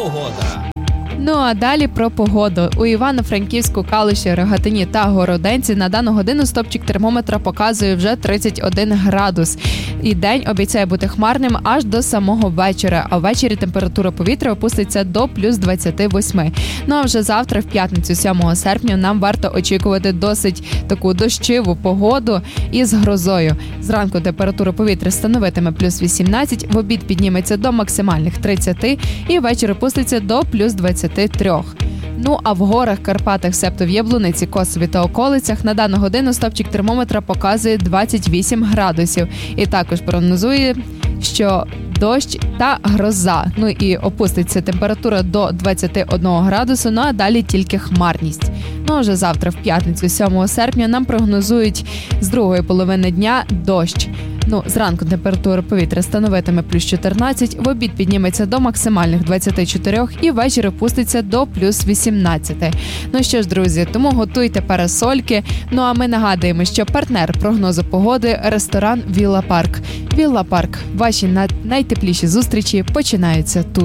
Погода. Ну а далі про погоду. У Івано-Франківську, Калуші, Рогатині та Городенці на дану годину стопчик термометра показує вже 31 градус. І день обіцяє бути хмарним аж до самого вечора, а ввечері температура повітря опуститься до плюс 28. Ну а вже завтра, в п'ятницю, 7 серпня, нам варто очікувати досить таку дощову погоду із грозою. Зранку температура повітря становитиме плюс 18, в обід підніметься до максимальних 30 і ввечері опуститься до плюс 23. Ну а в горах, Карпатах, себто в Яблуниці, Косові та околицях на дану годину стопчик термометра показує 28 градусів. І також прогнозує, що дощ та гроза. Ну і опуститься температура до 21 градусу, ну а далі тільки хмарність. Ну а вже завтра, в п'ятницю, 7 серпня, нам прогнозують з другої половини дня дощ. Ну, зранку температура повітря становитиме плюс 14, в обід підніметься до максимальних 24 і ввечері опуститься до плюс 18. Ну що ж, друзі, тому готуйте парасольки. Ну а ми нагадуємо, що партнер прогнозу погоди – ресторан «Вілла Парк». «Вілла Парк» – ваші найтепліші зустрічі починаються тут.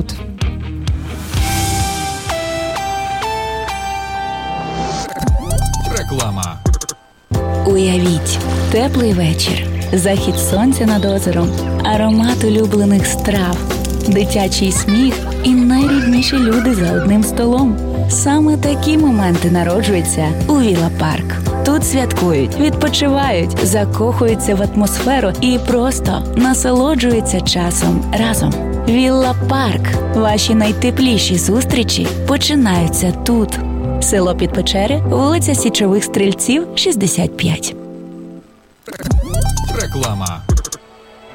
Реклама. Уявіть, теплий вечір, захід сонця над озером, аромат улюблених страв, дитячий сміх і найрідніші люди за одним столом. Саме такі моменти народжуються у Вілла Парк. Тут святкують, відпочивають, закохуються в атмосферу і просто насолоджуються часом разом. Вілла Парк. Ваші найтепліші зустрічі починаються тут. Село Підпечери, вулиця Січових Стрільців, 65. Реклама.